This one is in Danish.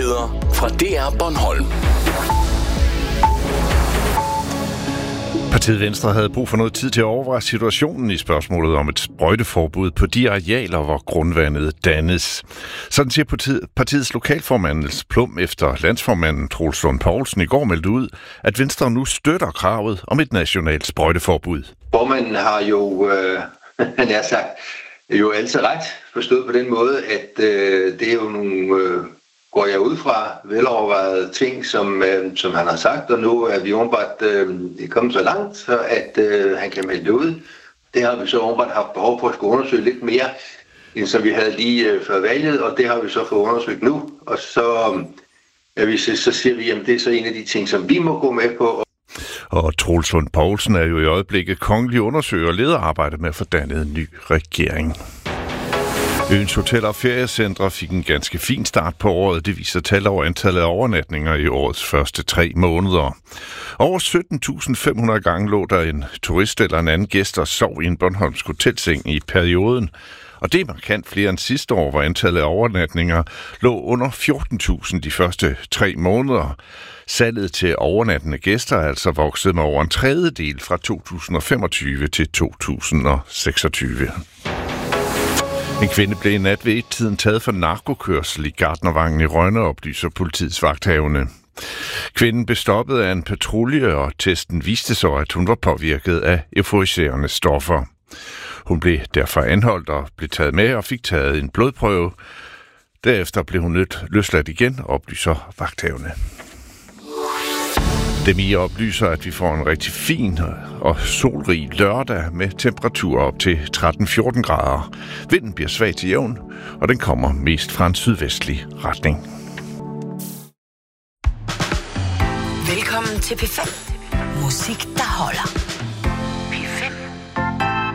Nyheder fra DR Bornholm. Partiet Venstre havde brug for noget tid til at overveje situationen i spørgsmålet om et sprøjteforbud på de arealer, hvor grundvandet dannes. Sådan siger partiets lokalformand Niels Plum efter landsformanden Troels Lund Poulsen i går meldte ud, at Venstre nu støtter kravet om et nationalt sprøjteforbud. Formanden har jo, han har sagt, jo altid ret forstået på den måde, at det er jo nogle... går jeg ud fra velovervejede ting, som han har sagt, og nu er vi åbenbart kommet så langt, så at han kan melde det ud. Det har vi så åbenbart haft behov for at skulle undersøge lidt mere, end som vi havde lige før valget, og det har vi så fået undersøgt nu. Og så siger vi, at det er så en af de ting, som vi må gå med på. Og Troels Lund Poulsen er jo i øjeblikket kongelig undersøger og leder arbejdet med at få dannet en ny regering. Øens hoteller og feriecentre fik en ganske fin start på året. Det viser tal over antallet af overnatninger i årets første 3 måneder. Over 17.500 gange lå der en turist eller en anden gæst og sov i en bornholmsk hotelseng i perioden. Og det er markant flere end sidste år, hvor antallet af overnatninger lå under 14.000 de første 3 måneder. Salget til overnattende gæster er altså vokset med over en tredjedel fra 2025 til 2026. En kvinde blev i nat ved et-tiden taget for narkokørsel i Gartnervangen i Rønne, oplyser politiets vagthavende. Kvinden blev stoppet af en patrulje, og testen viste så, at hun var påvirket af euforiserende stoffer. Hun blev derfor anholdt og blev taget med og fik taget en blodprøve. Derefter blev hun løsladt igen, oplyser vagthavende. DMI oplyser, at vi får en rigtig fin og solrig lørdag med temperaturer op til 13-14 grader. Vinden bliver svag til jævn, og den kommer mest fra en sydvestlig retning. Velkommen til P5. Musik, der holder.